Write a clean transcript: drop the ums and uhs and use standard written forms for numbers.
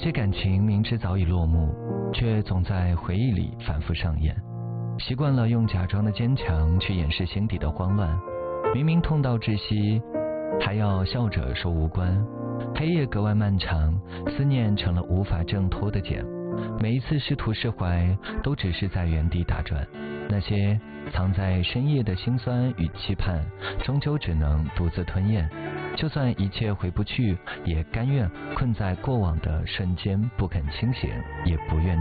些感情明知早已落幕，却总在回忆里反复上演。习惯了用假装的坚强去掩饰心底的慌乱，明明痛到窒息，还要笑着说无关。黑夜格外漫长，思念成了无法挣脱的茧。每一次试图释怀，都只是在原地打转。那些藏在深夜的辛酸与期盼，终究只能独自吞咽。就算一切回不去，也甘愿困在过往的瞬间，不肯清醒，也不愿